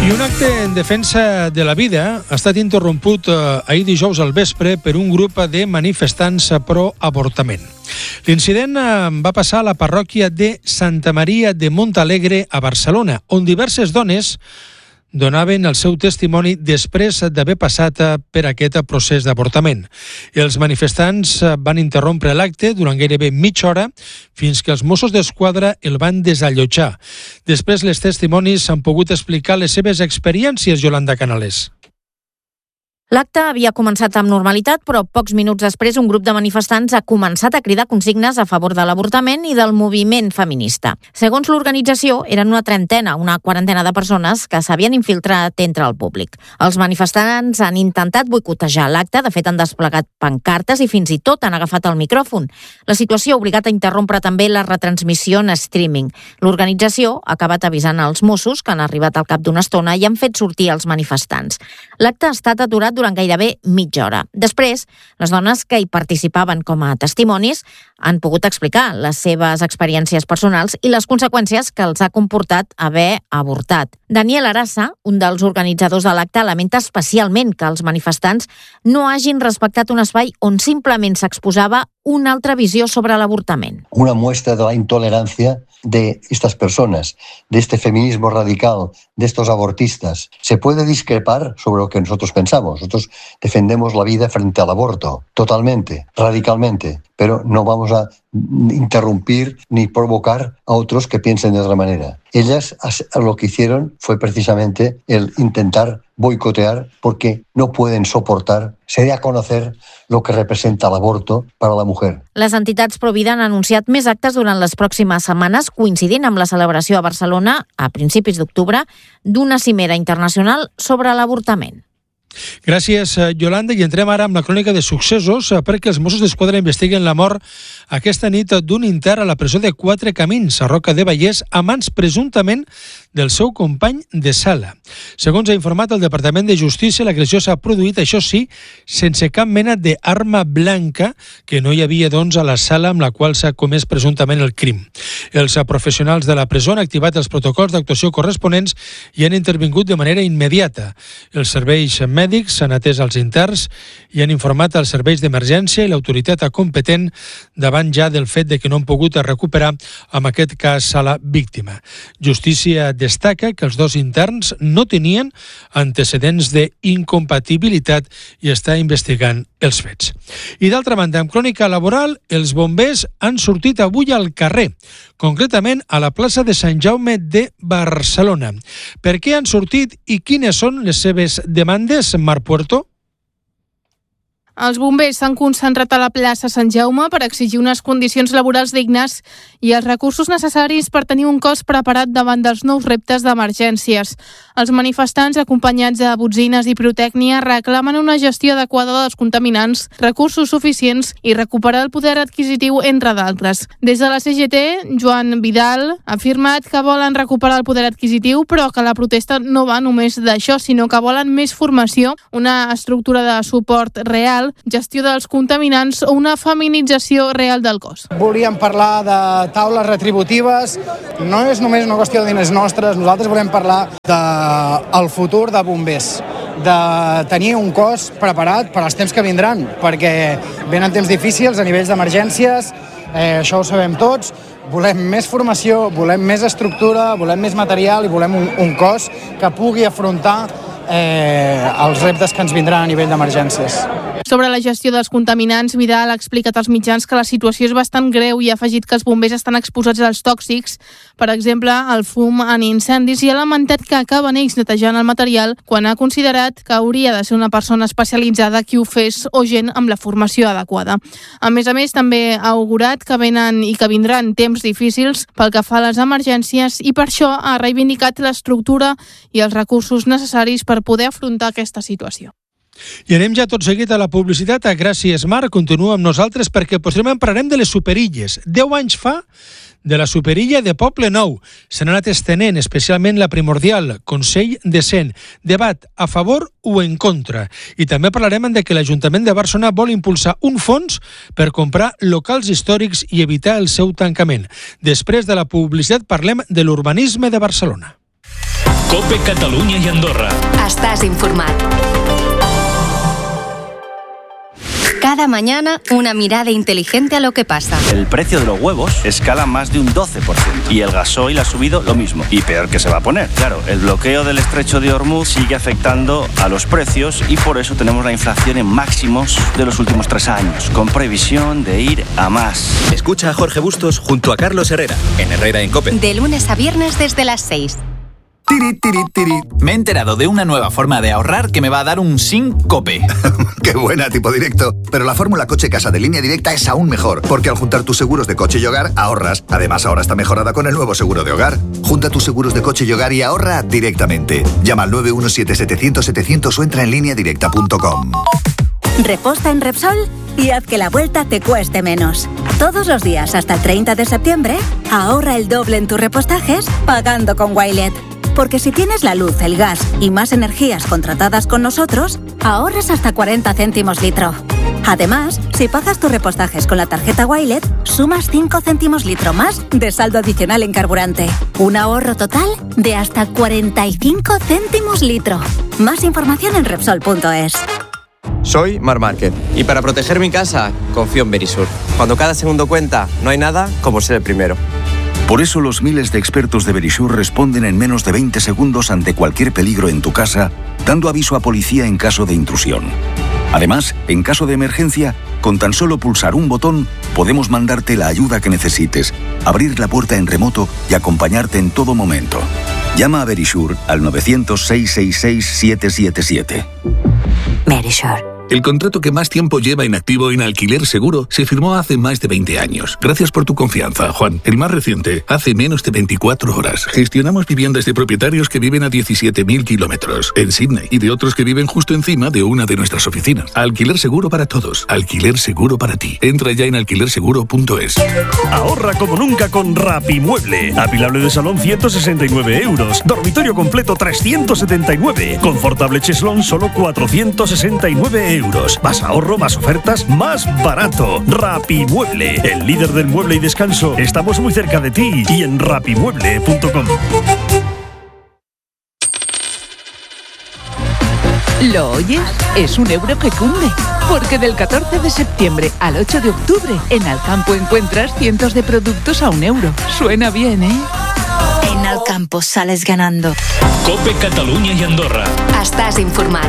I un acte en defensa de la vida ha estat interromput ahir dijous al vespre per un grup de manifestants pro-avortament. L'incident va passar a la parròquia de Santa Maria de Montalegre a Barcelona, on diverses dones donaven el seu testimoni després d'haver passat per aquest procés d'avortament. Els manifestants van interrompre l'acte durant gairebé mitja hora fins que els Mossos d'Esquadra el van desallotjar. Després, les testimonis han pogut explicar les seves experiències, Yolanda Canales. L'acte havia començat amb normalitat, però pocs minuts després un grup de manifestants ha començat a cridar consignes a favor de l'avortament i del moviment feminista. Segons l'organització, eren una quarantena de persones que s'havien infiltrat entre el públic. Els manifestants han intentat boicotejar l'acte, de fet han desplegat pancartes i fins i tot han agafat el micròfon. La situació ha obligat a interrompre també la retransmissió en streaming. L'organització ha acabat avisant als Mossos, que han arribat al cap d'una estona i han fet sortir els manifestants. L'acte ha estat aturat durant gairebé mitja hora. Després, les dones que hi participaven com a testimonis han pogut explicar les seves experiències personals i les conseqüències que els ha comportat haver avortat. Daniel Arassa, un dels organitzadors de l'acte, lamenta especialment que els manifestants no hagin respectat un espai on simplement s'exposava una altra visió sobre l'avortament. Una muestra de la intolerancia de estas personas, de este feminismo radical, de estos abortistas. Se puede discrepar sobre lo que nosotros pensamos. Nosotros defendemos la vida frente al aborto, totalmente, radicalmente, pero no vamos a interrumpir ni provocar a otros que piensen de otra manera. Ellas lo que hicieron fue precisamente el intentar boicotear porque no pueden soportar, se dé a conocer lo que representa el aborto para la mujer. Les entitats pro-vida han anunciat més actes durant les pròximes setmanes, coincidint amb la celebració a Barcelona, a principis d'octubre, d'una cimera internacional sobre l'avortament. Gràcies, Yolanda. I entrem ara amb la crònica de successos perquè els Mossos d'Esquadra investiguen la mort aquesta nit d'un intern a la presó de Quatre Camins, a Roca de Vallès, a mans presumptament del seu company de sala. Segons ha informat el Departament de Justícia, l'agressió s'ha produït, això sí, sense cap mena d'arma blanca, que no hi havia, doncs, a la sala amb la qual s'ha comès presumptament el crim. Els professionals de la presó han activat els protocols d'actuació corresponents i han intervingut de manera immediata. Els serveis mèdics han atès els interns i han informat els serveis d'emergència i l'autoritat competent davant ja del fet de que no han pogut recuperar, en aquest cas, a la víctima. Justícia destaca que els dos interns no tenien antecedents d'incompatibilitat i està investigant els fets. I d'altra banda, en crònica laboral, els bombers han sortit avui al carrer, concretament a la plaça de Sant Jaume de Barcelona. Per què han sortit i quines són les seves demandes, Marc Puerto? Els bombers s'han concentrat a la plaça Sant Jaume per exigir unes condicions laborals dignes i els recursos necessaris per tenir un cos preparat davant dels nous reptes d'emergències. Els manifestants, acompanyats de botzines i pirotècnia, reclamen una gestió adequada dels contaminants, recursos suficients i recuperar el poder adquisitiu, entre d'altres. Des de la CGT, Joan Vidal ha afirmat que volen recuperar el poder adquisitiu, però que la protesta no va només d'això, sinó que volen més formació, una estructura de suport real, gestió dels contaminants o una feminització real del cos. Volíem parlar de taules retributives, no és només una qüestió de diners nostres, nosaltres volem parlar del futur de bombers, de tenir un cos preparat per als temps que vindran, perquè venen temps difícils a nivells d'emergències, això ho sabem tots. Volem més formació, volem més estructura, volem més material i volem un cos que pugui afrontar els reptes que ens vindran a nivell d'emergències. Sobre la gestió dels contaminants, Vidal ha explicat als mitjans que la situació és bastant greu i ha afegit que els bombers estan exposats als tòxics, per exemple, al fum en incendis, i ha lamentat que acaben ells netejant el material quan ha considerat que hauria de ser una persona especialitzada qui ho fes o gent amb la formació adequada. A més, també ha augurat que venen i que vindran temps difícils pel que fa a les emergències i per això ha reivindicat l'estructura i els recursos necessaris per poder afrontar aquesta situació. I anem ja tot seguit a la publicitat. Gràcies, Marc. Continua amb nosaltres perquè posteriorment parlarem de les superilles. 10 anys fa de la superilla de Poble Nou. Se n'ha anat estenent, especialment la primordial, Consell de Cent. Debat a favor o en contra. I també parlarem de que l'Ajuntament de Barcelona vol impulsar un fons per comprar locals històrics i evitar el seu tancament. Després de la publicitat parlem de l'urbanisme de Barcelona. COPE Catalunya i Andorra. Estàs informat. Cada mañana, una mirada inteligente a lo que pasa. El precio de los huevos escala más de un 12% y el gasoil ha subido lo mismo. Y peor que se va a poner. Claro, el bloqueo del estrecho de Hormuz sigue afectando a los precios y por eso tenemos la inflación en máximos de los últimos 3 años, con previsión de ir a más. Escucha a Jorge Bustos junto a Carlos Herrera, en Herrera en COPE. De lunes a viernes desde las 6. Me he enterado de una nueva forma de ahorrar que me va a dar un síncope. ¡Qué buena, tipo directo! Pero la fórmula coche-casa de Línea Directa es aún mejor, porque al juntar tus seguros de coche y hogar, ahorras. Además, ahora está mejorada con el nuevo seguro de hogar. Junta tus seguros de coche y hogar y ahorra directamente. Llama al 917-700-700 o entra en lineadirecta.com. Reposta en Repsol y haz que la vuelta te cueste menos. Todos los días hasta el 30 de septiembre, ahorra el doble en tus repostajes pagando con Wilet. Porque si tienes la luz, el gas y más energías contratadas con nosotros, ahorras hasta 40 céntimos litro. Además, si pagas tus repostajes con la tarjeta Wilet, sumas 5 céntimos litro más de saldo adicional en carburante. Un ahorro total de hasta 45 céntimos litro. Más información en Repsol.es. Soy Mar Márquez y para proteger mi casa confío en Verisur. Cuando cada segundo cuenta, no hay nada como ser el primero. Por eso los miles de expertos de Verisur responden en menos de 20 segundos ante cualquier peligro en tu casa, dando aviso a policía en caso de intrusión. Además, en caso de emergencia, con tan solo pulsar un botón, podemos mandarte la ayuda que necesites, abrir la puerta en remoto y acompañarte en todo momento. Llama a Verisur al 900-666-777. Verisur. El contrato que más tiempo lleva en activo en Alquiler Seguro se firmó hace más de 20 años. Gracias por tu confianza, Juan. El más reciente, hace menos de 24 horas. Gestionamos viviendas de propietarios que viven a 17.000 kilómetros en Sydney y de otros que viven justo encima de una de nuestras oficinas. Alquiler Seguro para todos. Alquiler Seguro para ti. Entra ya en alquilerseguro.es. Ahorra como nunca con Rapimueble. Apilable de salón 169 euros. Dormitorio completo 379. Confortable cheslón solo 469 euros. Más ahorro, más ofertas, más barato. Rapimueble, el líder del mueble y descanso. Estamos muy cerca de ti y en rapimueble.com. ¿Lo oyes? Es un euro que cunde. Porque del 14 de septiembre al 8 de octubre, en Alcampo encuentras cientos de productos a €1. Suena bien, ¿eh? En Alcampo sales ganando. COPE Catalunya i Andorra. Estàs informat.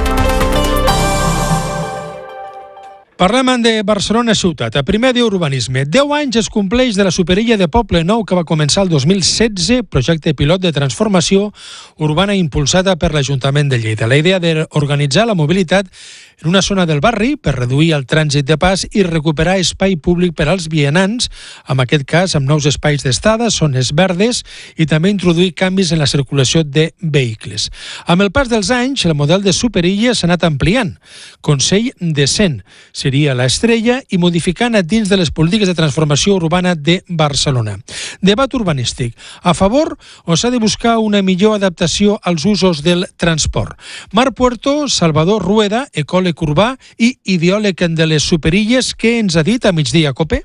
Parlem de Barcelona ciutat. A primer d'urbanisme. 10 anys es compleix de la superilla de Poble Nou que va començar el 2016, projecte pilot de transformació urbana impulsada per l'Ajuntament de Lleida. La idea d'organitzar la mobilitat en una zona del barri per reduir el trànsit de pas i recuperar espai públic per als vianants, en aquest cas amb nous espais d'estada, zones verdes i també introduir canvis en la circulació de vehicles. Amb el pas dels anys, el model de superilla s'ha anat ampliant. Consell de 100 seria l'estrella i modificant a dins de les polítiques de transformació urbana de Barcelona. Debat urbanístic. A favor o s'ha de buscar una millor adaptació als usos del transport? Marc Puerto, Salvador Rueda, ecòleg urbà i ideòleg de les superilles, què ens ha dit a Migdia Cope?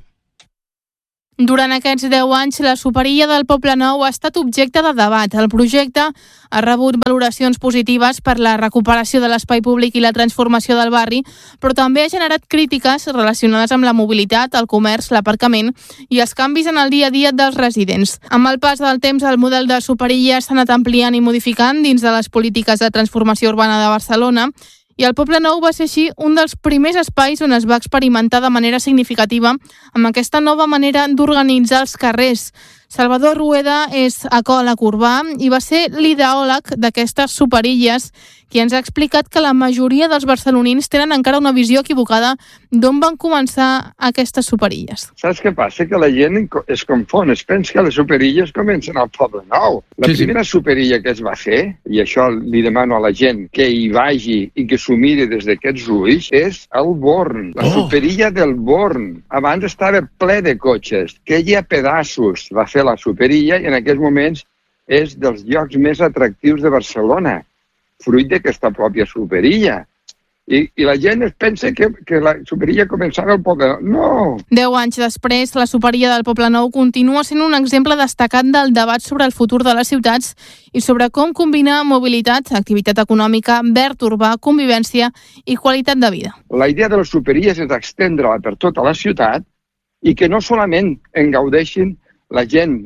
Durant aquests 10 anys, la superilla del Poble Nou ha estat objecte de debat. El projecte ha rebut valoracions positives per la recuperació de l'espai públic i la transformació del barri, però també ha generat crítiques relacionades amb la mobilitat, el comerç, l'aparcament i els canvis en el dia a dia dels residents. Amb el pas del temps, el model de superilla s'ha anat ampliant i modificant dins de les polítiques de transformació urbana de Barcelona, i el Poble Nou va ser així un dels primers espais on es va experimentar de manera significativa amb aquesta nova manera d'organitzar els carrers. Salvador Rueda és ecòleg urbà i va ser l'ideòleg d'aquestes superilles, qui ens ha explicat que la majoria dels barcelonins tenen encara una visió equivocada d'on van començar aquestes superilles. Saps què passa? Que la gent es confon, es pensa que les superilles comencen al Poble Nou. La primera superilla que es va fer, i això li demano a la gent que hi vagi i que s'ho miri des d'aquests ulls, és el Born, la superilla del Born. Abans estava ple de cotxes, que hi ha pedaços. Va fer la superilla i en aquests moments és dels llocs més atractius de Barcelona, fruit d'aquesta pròpia superilla. I la gent es pensa que la superilla començava al Poblenou. No! 10 anys després, la superilla del Poblenou continua sent un exemple destacat del debat sobre el futur de les ciutats i sobre com combinar mobilitat, activitat econòmica, verd urbà, convivència i qualitat de vida. La idea de les superilles és extendre-la per tota la ciutat i que no solament en gaudeixin la gent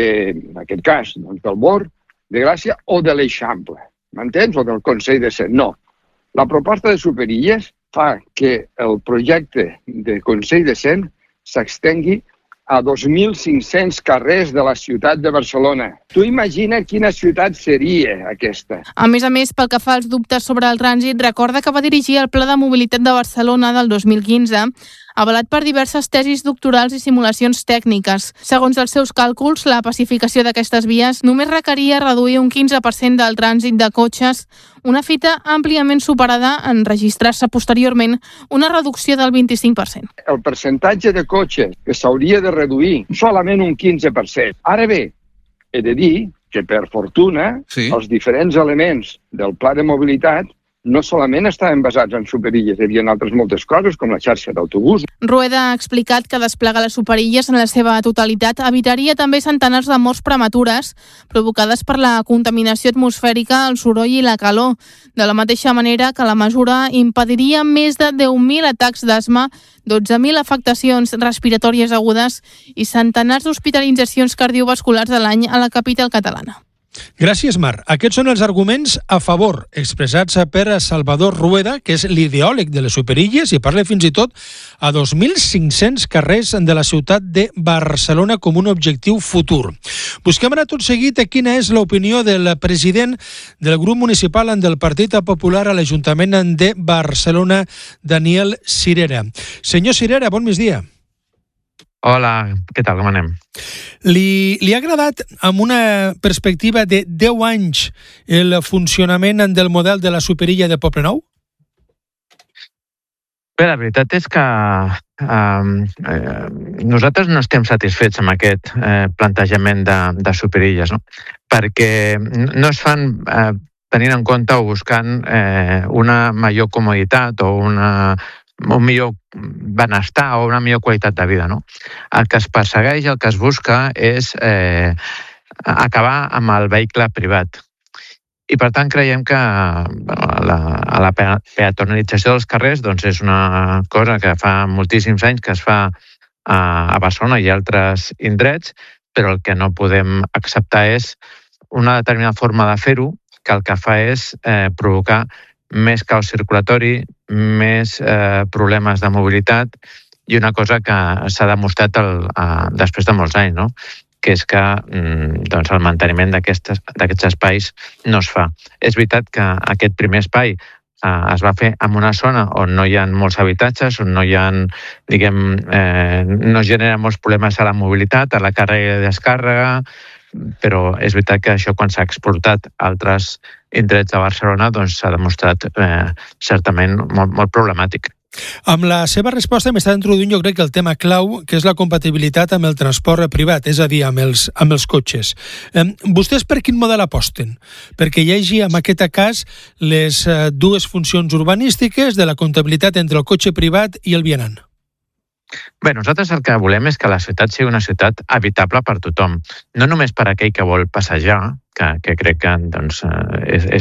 en aquest cas, del Born, de Gràcia o de l'Eixample, m'entens? O del Consell de Cent. No. La proposta de superilles fa que el projecte de Consell de Cent s'extengui a 2.500 carrers de la ciutat de Barcelona. Tu imagina quina ciutat seria aquesta. A més, pel que fa als dubtes sobre el trànsit, recorda que va dirigir el Pla de Mobilitat de Barcelona del 2015, avalat per diverses tesis doctorals i simulacions tècniques. Segons els seus càlculs, la pacificació d'aquestes vies només requeria reduir un 15% del trànsit de cotxes, una fita àmpliament superada en registrar-se posteriorment una reducció del 25%. El percentatge de cotxes que s'hauria de reduir solament un 15%. Ara bé, he de dir que, per fortuna, els diferents elements del pla de mobilitat no solament estaven basats en superilles, hi havia altres moltes coses, com la xarxa d'autobús. Rueda ha explicat que desplegar les superilles en la seva totalitat evitaria també centenars de morts prematures provocades per la contaminació atmosfèrica, el soroll i la calor. De la mateixa manera que la mesura impediria més de 10.000 atacs d'asma, 12.000 afectacions respiratòries agudes i centenars d'hospitalitzacions cardiovasculars a l'any a la capital catalana. Gràcies, Mar. Aquests són els arguments a favor expressats per Salvador Rueda, que és l'ideòleg de les superilles i parla fins i tot a 2.500 carrers de la ciutat de Barcelona com un objectiu futur. Busquem ara tot seguit quina és l'opinió del president del grup municipal del Partit Popular a l'Ajuntament de Barcelona, Daniel Sirera. Senyor Sirera, bon migdia. Hola, què tal, com anem? Li ha agradat, amb una perspectiva de 10 anys, el funcionament del model de la superilla de Poblenou? Bé, la veritat és que nosaltres no estem satisfets amb aquest plantejament de superilles, no? Perquè no es fan tenint en compte o buscant una major comoditat o un millor benestar o una millor qualitat de vida, no? El que es persegueix, el que es busca és acabar amb el vehicle privat. I per tant creiem que la peatonalització dels carrers és una cosa que fa moltíssims anys que es fa a Barcelona i altres indrets, però el que no podem acceptar és una determinada forma de fer-ho que el que fa és provocar més caos circulatori, més problemes de mobilitat i una cosa que s'ha demostrat després de molts anys, no? Que és que el manteniment d'aquests espais no es fa. És veritat que aquest primer espai es va fer en una zona on no hi ha molts habitatges, on no hi ha, no genera molts problemes a la mobilitat, a la càrrega i descàrrega, però és veritat que això quan s'ha explotat a altres indrets de Barcelona s'ha demostrat certament molt problemàtic. Amb la seva resposta m'està introduint jo crec que el tema clau, que és la compatibilitat amb el transport privat, és a dir, amb els cotxes. Vostès per quin model aposten? Perquè hi hagi en aquest cas les dues funcions urbanístiques de la compatibilitat entre el cotxe privat i el vianant. Bé, nosaltres el que volem és que la ciutat sigui una ciutat habitable per tothom, no només per aquell que vol passejar, que crec que és